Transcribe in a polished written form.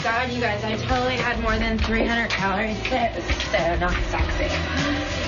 God, you guys, I totally had more than 300 calories today. It was so not sexy.